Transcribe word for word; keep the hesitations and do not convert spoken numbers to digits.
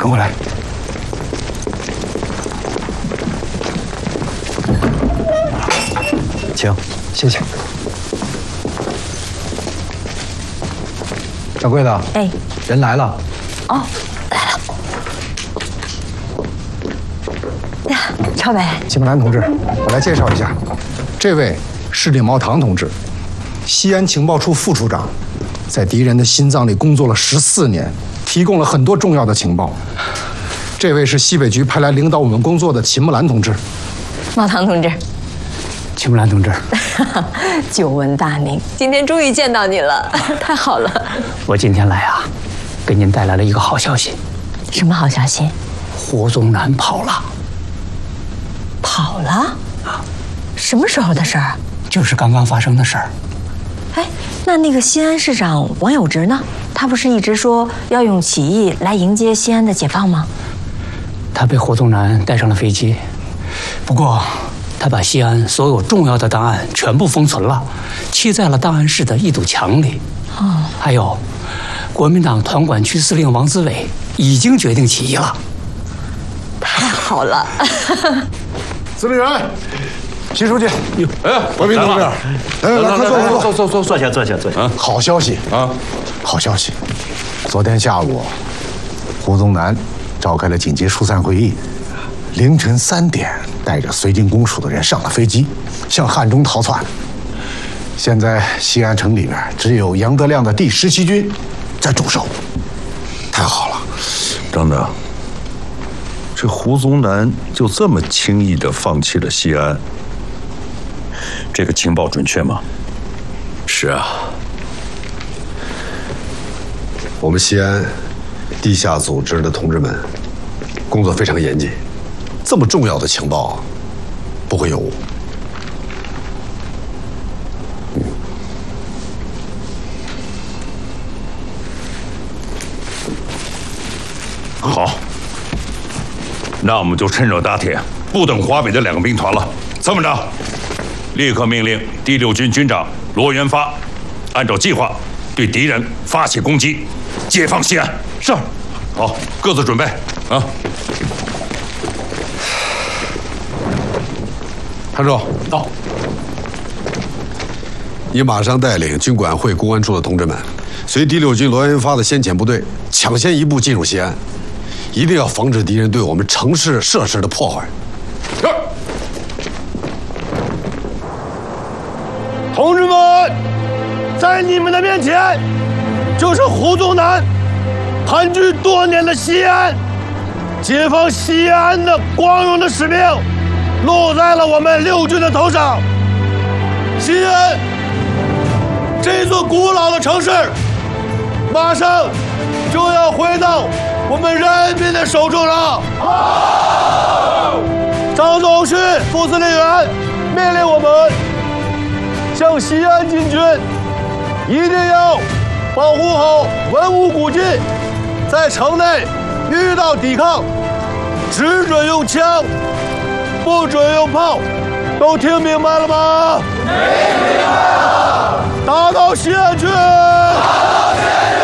跟我来。请，谢谢。掌柜的， 哎， 人来了。 哦，来了。呀，朝北， 金木兰同志，我来介绍一下，这位是李茂堂同志，西安情报处副处长，在敌人的心脏里工作了十四年，提供了很多重要的情报。这位是西北局派来领导我们工作的秦木兰同志。 茂堂同志。 秦木兰同志， 久闻大名，今天终于见到你了，太好了。 我今天来啊，给您带来了一个好消息。 什么好消息？ 胡宗南跑了。 跑了？啊？什么时候的事儿？ 就是刚刚发生的事儿。 哎，那那个西安市长王有直呢？他不是一直说要用起义来迎接西安的解放吗？ 他被胡宗南带上了飞机，不过他把西安所有重要的档案全部封存了，砌在了档案室的一堵墙里。 哦， 还有，国民党团管区司令王自伟已经决定起义了。 太好了！ 司令员，习书记， 哎，文明同志， 来来来，快坐快坐， 坐坐坐，坐下坐下坐下。 好消息啊，好消息！昨天下午，胡宗南召开了紧急疏散会议，凌晨三点，带着绥靖公署的人上了飞机，向汉中逃窜。现在西安城里边只有杨德亮的第十七军在驻守。太好了， 张长，这胡宗南就这么轻易地放弃了西安，这个情报准确吗？ 是啊，我们西安地下组织的同志们工作非常严谨，这么重要的情报不会有误。嗯， 好，那我们就趁热打铁，不等华北的两个兵团了。参谋长，立刻命令第六军军长罗元发，按照计划对敌人发起攻击，解放西安。是。好，各自准备啊。 谭叔到。 你马上带领军管会公安处的同志们，随第六军罗元发的先遣部队，抢先一步进入西安，一定要防止敌人对我们城市设施的破坏。 是。 同志们，在你们的面前，就是胡宗南盘踞多年的西安，解放西安的光荣的使命，落在了我们六军的头上。西安这座古老的城市，马上就要回到我们人民的手中了。张总区副司令员命令我们向西安进军，一定要保护好文物古迹，在城内遇到抵抗，只准用枪，不准用炮，都听明白了吗？听明白了。打到西安去！打到西安去！